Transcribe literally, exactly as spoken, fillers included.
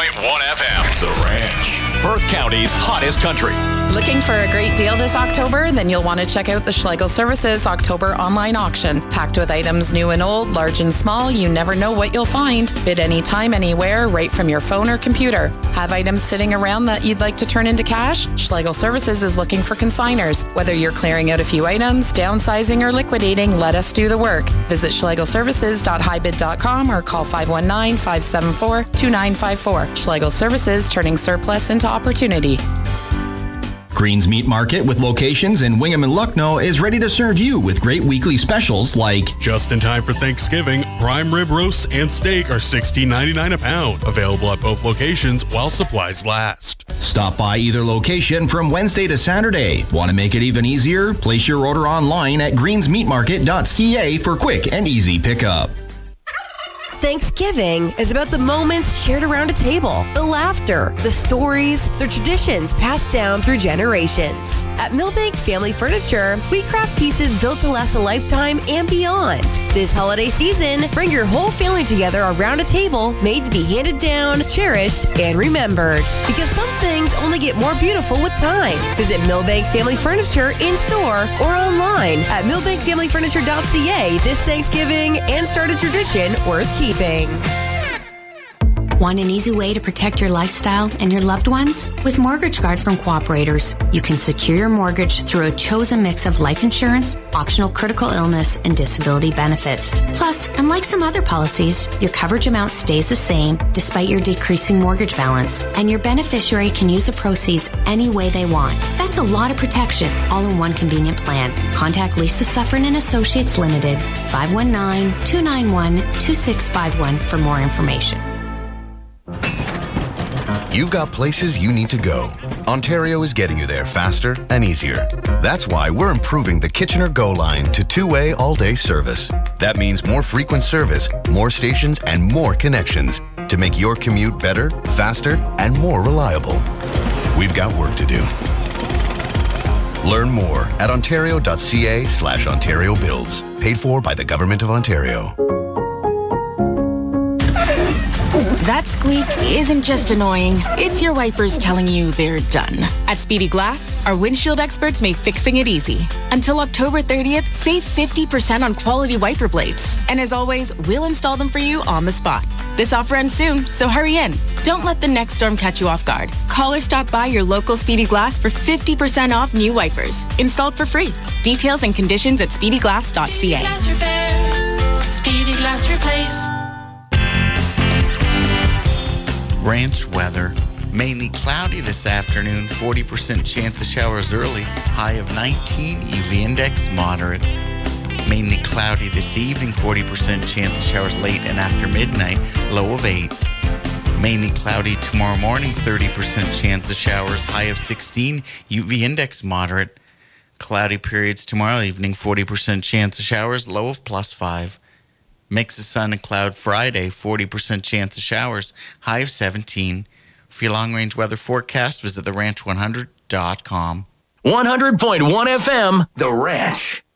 point one F M. The Ranch, Perth County's hottest country. Looking for a great deal this October? Then you'll want to check out the Schlegel Services October online auction. Packed with items new and old, large and small, you never know what you'll find. Bid anytime, anywhere, right from your phone or computer. Have items sitting around that you'd like to turn into cash? Schlegel Services is looking for consigners. Whether you're clearing out a few items, downsizing, or liquidating, let us do the work. Visit schlegel services dot high bid dot com or call five one nine, five seven four, two nine five four. Schlegel Services, turning surplus into opportunity. Green's Meat Market, with locations in Wingham and Lucknow, is ready to serve you with great weekly specials like just in time for Thanksgiving, prime rib roasts and steak are sixteen ninety-nine a pound. Available at both locations while supplies last. Stop by either location from Wednesday to Saturday. Want to make it even easier? Place your order online at greens meat market dot c a for quick and easy pickup. Thanksgiving is about the moments shared around a table, the laughter, the stories, the traditions passed down through generations. At Millbank Family Furniture, we craft pieces built to last a lifetime and beyond. This holiday season, bring your whole family together around a table made to be handed down, cherished, and remembered. Because some things only get more beautiful with time. Visit Millbank Family Furniture in store or online at millbank family furniture dot c a this Thanksgiving and start a tradition worth keeping. Want an easy way to protect your lifestyle and your loved ones? With Mortgage Guard from Cooperators, you can secure your mortgage through a chosen mix of life insurance, optional critical illness, and disability benefits. Plus, unlike some other policies, your coverage amount stays the same despite your decreasing mortgage balance, and your beneficiary can use the proceeds any way they want. That's a lot of protection, all in one convenient plan. Contact Lisa Suffren and Associates Limited, five one nine, two nine one, two six five one for more information. You've got places you need to go. Ontario is getting you there faster and easier. That's why we're improving the Kitchener Go line to two-way all-day service. That means more frequent service, more stations, and more connections to make your commute better, faster, and more reliable. We've got work to do. Learn more at ontario dot c a slash Ontario Builds. Paid for by the Government of Ontario. That squeak isn't just annoying. It's your wipers telling you they're done. At Speedy Glass, our windshield experts made fixing it easy. Until October thirtieth, save fifty percent on quality wiper blades. And as always, we'll install them for you on the spot. This offer ends soon, so hurry in. Don't let the next storm catch you off guard. Call or stop by your local Speedy Glass for fifty percent off new wipers. Installed for free. Details and conditions at speedy glass dot c a. Speedy Glass Repair. Speedy Glass Replace. Ranch weather. Mainly cloudy this afternoon, forty percent chance of showers early, high of nineteen, U V index moderate. Mainly cloudy this evening, forty percent chance of showers late and after midnight, low of eight. Mainly cloudy tomorrow morning, thirty percent chance of showers, high of sixteen, U V index moderate. Cloudy periods tomorrow evening, forty percent chance of showers, low of plus five. Mix of sun and cloud Friday, forty percent chance of showers, high of seventeen. For your long-range weather forecast, visit the ranch one hundred dot com. one hundred point one F M, The Ranch.